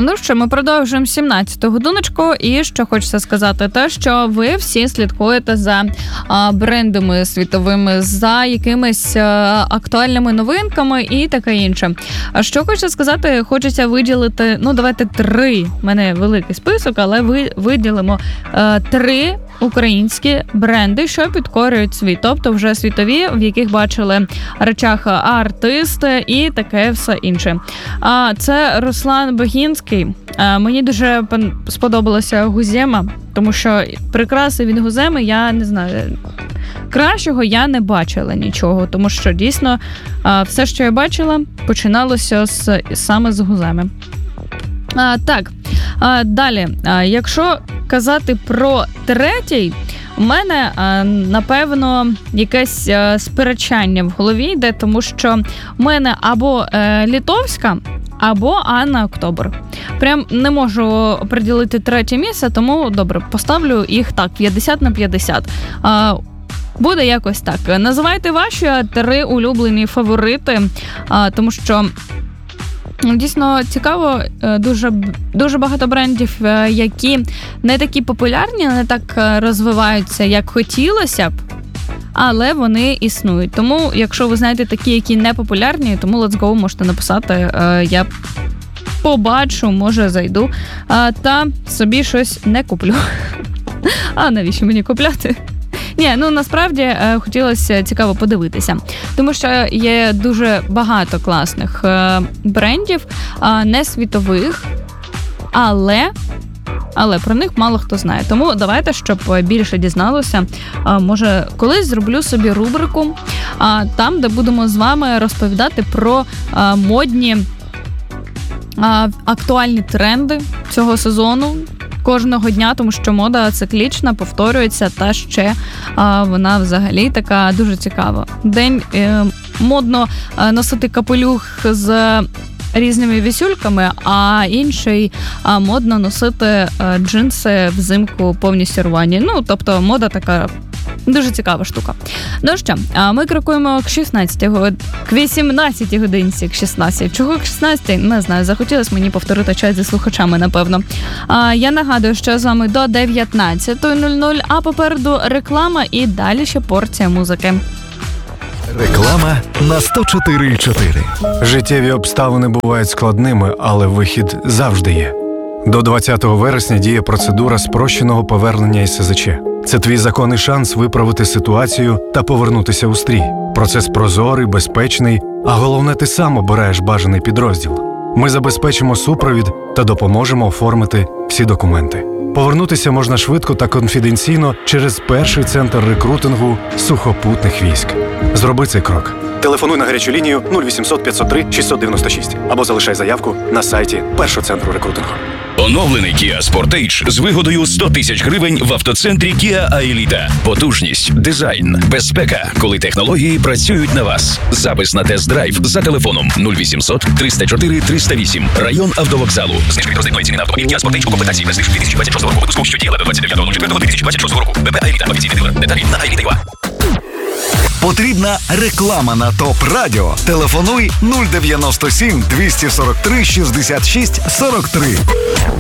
Ну що, ми продовжуємо 17-ту годиночку, і що хочеться сказати, те, що ви всі слідкуєте за брендами світовими, за якимись актуальними новинками і таке інше. А що хочеться сказати, хочеться виділити, давайте 3, в мене великий список, але виділимо 3 українські бренди, що підкорюють світ, тобто вже світові, в яких бачили речах артисти і таке все інше. Це Руслан Багінський. Мені дуже сподобалася Гузема, тому що прикраси від Гуземи, я не знаю, кращого я не бачила нічого, тому що дійсно все, що я бачила, починалося саме з Гуземи. Так, далі, якщо казати про третій, у мене, напевно, якесь сперечання в голові йде, тому що у мене або литовська, або Анна Октобер. Прям не можу оприділити третє місце, тому, добре, поставлю їх так, 50/50. Буде якось так. Називайте ваші 3 улюблені фаворити, тому що дійсно цікаво, дуже багато брендів, які не такі популярні, не так розвиваються, як хотілося б, але вони існують. Тому, якщо ви знаєте такі, які не популярні, тому let's go, можете написати, я побачу, може зайду, та собі щось не куплю. А навіщо мені купляти? Ні, насправді хотілося цікаво подивитися, тому що є дуже багато класних брендів, не світових, але про них мало хто знає. Тому давайте, щоб більше дізналося, може колись зроблю собі рубрику, там, де будемо з вами розповідати про модні актуальні тренди цього сезону, кожного дня, тому що мода циклічна, повторюється, та ще вона взагалі така дуже цікава. День модно носити капелюх з різними вісюльками, а інший модно носити джинси взимку повністю рвані. Тобто мода така дуже цікава штука. Ну що, ми крокуємо к 18 годинці, к 16. Чого к 16? Не знаю, захотілося мені повторити чат зі слухачами, напевно. Я нагадую, що з вами до 19:00, а попереду реклама і далі ще порція музики. Реклама на 104,4. Життєві обставини бувають складними, але вихід завжди є. До 20 вересня діє процедура спрощеного повернення із СЗЧ. Це твій законний шанс виправити ситуацію та повернутися у стрій. Процес прозорий, безпечний, а головне, ти сам обираєш бажаний підрозділ. Ми забезпечимо супровід та допоможемо оформити всі документи. Повернутися можна швидко та конфіденційно через перший центр рекрутингу сухопутних військ. Зроби цей крок. Телефонуй на гарячу лінію 0800 503 696 або залишай заявку на сайті першого центру рекрутингу. Оновлений Kia Sportage з вигодою 100 тисяч гривень в автоцентрі Kia Aelita. Потужність, дизайн, безпека, коли технології працюють на вас. Запис на тест-драйв за телефоном 0800 304 308. Район автовокзалу. Знижки від роздрібної ціни на автомобіль Kia Sportage у комплектації без знижки 2026 року випуску, що діяла до 29.04.2026 року. БП Aelita. Офіційний дилер. Деталі на Aelita.ua. Потрібна реклама на ТОП Радіо. Телефонуй 097 243 66 43.